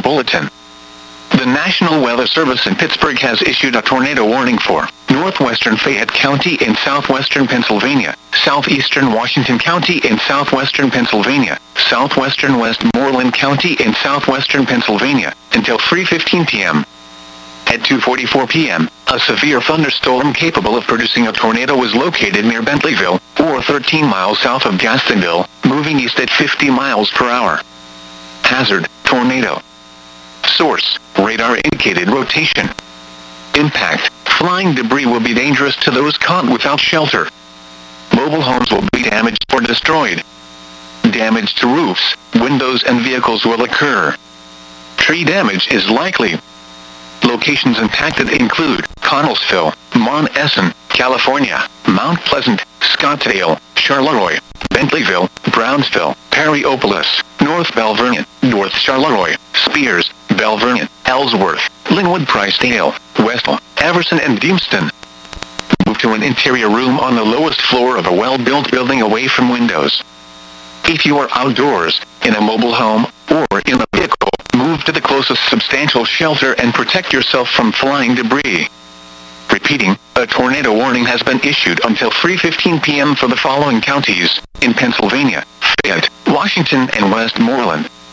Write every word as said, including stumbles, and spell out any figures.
bulletin. The National Weather Service in Pittsburgh has issued a tornado warning for northwestern Fayette County in southwestern Pennsylvania, southeastern Washington County in southwestern Pennsylvania, southwestern Westmoreland County in southwestern Pennsylvania, until three fifteen p m At two forty-four p m, a severe thunderstorm capable of producing a tornado was located near Bentleyville, or thirteen miles south of Gastonville, moving east at fifty miles per hour. Hazard: tornado. Source: radar indicated rotation. Impact: flying debris will be dangerous to those caught without shelter. Mobile homes will be damaged or destroyed. Damage to roofs, windows and vehicles will occur. Tree damage is likely. Locations impacted include Connellsville, Mount Essen, California, Mount Pleasant, Scottsdale, Charleroi, Bentleyville, Brownsville, Perryopolis, North Belvernon, North Charleroi, Spears, Belvernon, Ellsworth, Linwood Pricedale, Westville, Everson and Deemston. Move to an interior room on the lowest floor of a well-built building away from windows. If you are outdoors, in a mobile home, or in a vehicle, move to the closest substantial shelter and protect yourself from flying debris. Repeating, a tornado warning has been issued until three fifteen p m for the following counties: in Pennsylvania, Fayette, Washington and Westmoreland.